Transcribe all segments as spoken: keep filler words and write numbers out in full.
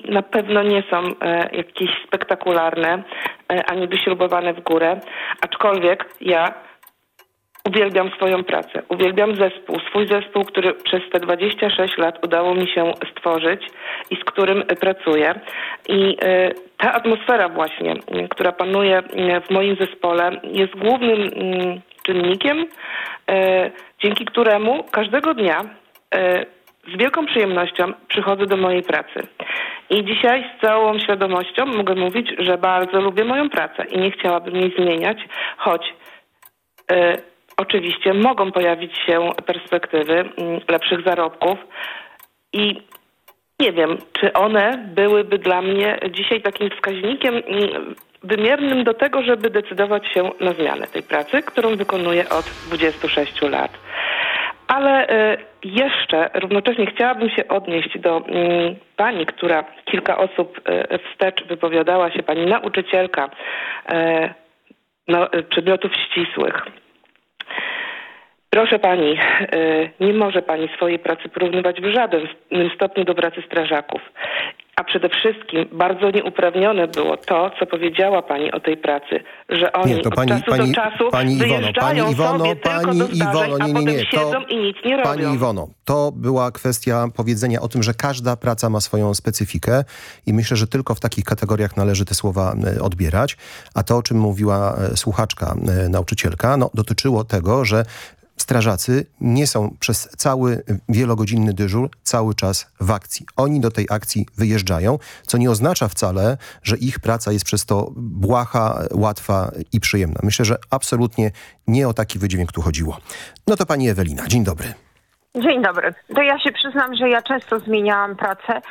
na pewno nie są e, jakieś spektakularne, e, ani wyśrubowane w górę, aczkolwiek ja uwielbiam swoją pracę, uwielbiam zespół, swój zespół, który przez te dwadzieścia sześć lat udało mi się stworzyć i z którym pracuję. I y, ta atmosfera właśnie, y, która panuje y, w moim zespole, jest głównym y, czynnikiem, y, dzięki któremu każdego dnia y, z wielką przyjemnością przychodzę do mojej pracy. I dzisiaj z całą świadomością mogę mówić, że bardzo lubię moją pracę i nie chciałabym jej zmieniać, choć y, oczywiście mogą pojawić się perspektywy mm, lepszych zarobków i nie wiem, czy one byłyby dla mnie dzisiaj takim wskaźnikiem mm, wymiernym do tego, żeby decydować się na zmianę tej pracy, którą wykonuję od dwudziestu sześciu lat. Ale y, jeszcze równocześnie chciałabym się odnieść do y, pani, która kilka osób y, wstecz wypowiadała się, pani nauczycielka y, no, przedmiotów ścisłych. Proszę pani, nie może pani swojej pracy porównywać w żadnym stopniu do pracy strażaków. A przede wszystkim bardzo nieuprawnione było to, co powiedziała pani o tej pracy, że oni nie, to od pani, czasu pani, do czasu pani Iwono, wyjeżdżają pani Iwono, sobie pani tylko do zdarzeń, Iwono, nie, nie, nie, a potem to, siedzą i nic nie robią. Pani Iwono, to była kwestia powiedzenia o tym, że każda praca ma swoją specyfikę i myślę, że tylko w takich kategoriach należy te słowa odbierać. A to, o czym mówiła słuchaczka, nauczycielka, no, dotyczyło tego, że strażacy nie są przez cały wielogodzinny dyżur cały czas w akcji. Oni do tej akcji wyjeżdżają, co nie oznacza wcale, że ich praca jest przez to błaha, łatwa i przyjemna. Myślę, że absolutnie nie o taki wydźwięk tu chodziło. No to pani Ewelina, dzień dobry. Dzień dobry. To ja się przyznam, że ja często zmieniałam pracę,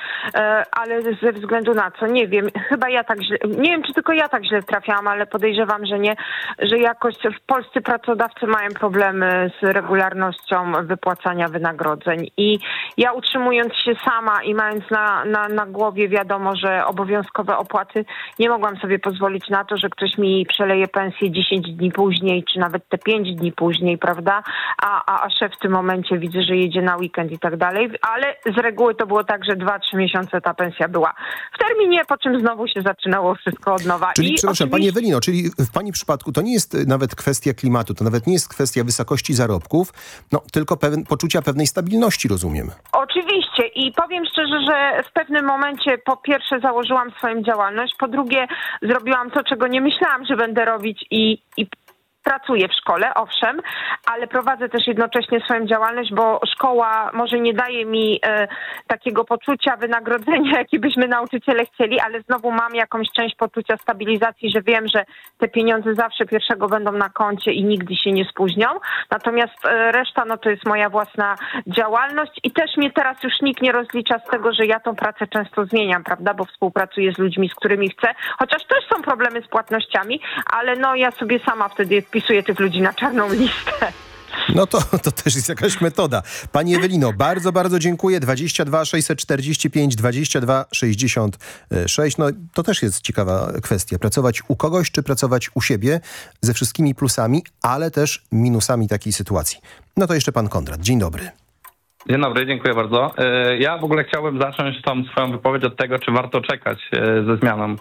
ale ze względu na co, nie wiem, chyba ja tak źle, nie wiem, czy tylko ja tak źle trafiałam, ale podejrzewam, że nie, że jakoś w Polsce pracodawcy mają problemy z regularnością wypłacania wynagrodzeń i ja utrzymując się sama i mając na, na, na głowie wiadomo, że obowiązkowe opłaty, nie mogłam sobie pozwolić na to, że ktoś mi przeleje pensję dziesięć dni później, czy nawet te pięć dni później, prawda, a, a, a szef w tym momencie widzę, że jedzie na weekend i tak dalej, ale z reguły to było tak, że dwa, trzy miesiące ta pensja była w terminie, po czym znowu się zaczynało wszystko od nowa. Czyli, I przepraszam, oczywiście... pani Ewelino, czyli w pani przypadku to nie jest nawet kwestia klimatu, to nawet nie jest kwestia wysokości zarobków, no tylko pewn, poczucia pewnej stabilności, rozumiem. Oczywiście i powiem szczerze, że w pewnym momencie po pierwsze założyłam swoją działalność, po drugie zrobiłam to, czego nie myślałam, że będę robić i, i pracuję w szkole, owszem, ale prowadzę też jednocześnie swoją działalność, bo szkoła może nie daje mi e, takiego poczucia wynagrodzenia, jakie byśmy nauczyciele chcieli, ale znowu mam jakąś część poczucia stabilizacji, że wiem, że te pieniądze zawsze pierwszego będą na koncie i nigdy się nie spóźnią. Natomiast e, reszta, no to jest moja własna działalność i też mnie teraz już nikt nie rozlicza z tego, że ja tą pracę często zmieniam, prawda, bo współpracuję z ludźmi, z którymi chcę, chociaż też są problemy z płatnościami, ale no ja sobie sama wtedy wpisuję tych ludzi na czarną listę. No to, to też jest jakaś metoda. Pani Ewelino, bardzo, bardzo dziękuję. dwadzieścia dwa sześćset czterdzieści pięć dwadzieścia dwa sześćdziesiąt sześć. No to też jest ciekawa kwestia. Pracować u kogoś, czy pracować u siebie ze wszystkimi plusami, ale też minusami takiej sytuacji. No to jeszcze pan Konrad. Dzień dobry. Dzień dobry, dziękuję bardzo. Ja w ogóle chciałbym zacząć tą swoją wypowiedź od tego, czy warto czekać ze zmianą.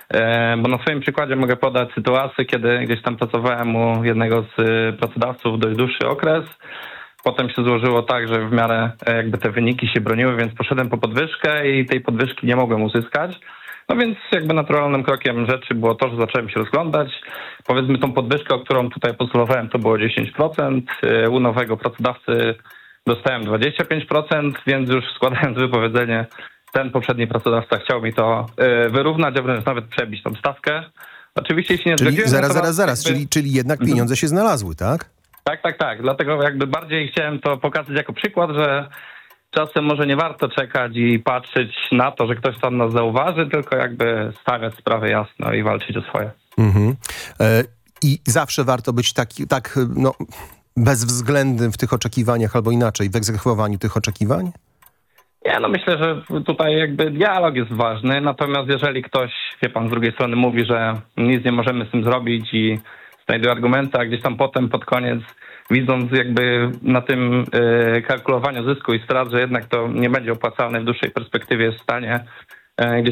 Bo na swoim przykładzie mogę podać sytuację, kiedy gdzieś tam pracowałem u jednego z pracodawców dość dłuższy okres. Potem się złożyło tak, że w miarę jakby te wyniki się broniły, więc poszedłem po podwyżkę i tej podwyżki nie mogłem uzyskać. No więc jakby naturalnym krokiem rzeczy było to, że zacząłem się rozglądać. Powiedzmy tą podwyżkę, o którą tutaj postulowałem, to było dziesięć procent. U nowego pracodawcy dostałem dwadzieścia pięć procent, więc już składając wypowiedzenie, ten poprzedni pracodawca chciał mi to y, wyrównać, a wręcz nawet przebić tą stawkę. Oczywiście się nie Czyli zgodziłem. zaraz, zaraz, zaraz, jakby... czyli, czyli jednak pieniądze się znalazły, tak? Tak, tak, tak. Dlatego jakby bardziej chciałem to pokazać jako przykład, że czasem może nie warto czekać i patrzeć na to, że ktoś tam nas zauważy, tylko jakby stawiać sprawę jasno i walczyć o swoje. Mhm. E, I zawsze warto być taki, tak, no... bezwzględnym w tych oczekiwaniach, albo inaczej, w egzekwowaniu tych oczekiwań? Ja no myślę, że tutaj jakby dialog jest ważny, natomiast jeżeli ktoś, wie pan, z drugiej strony mówi, że nic nie możemy z tym zrobić i znajduje argumenty, a gdzieś tam potem pod koniec, widząc jakby na tym y, kalkulowaniu zysku i strat, że jednak to nie będzie opłacalne w dłuższej perspektywie, jest w stanie y, gdzieś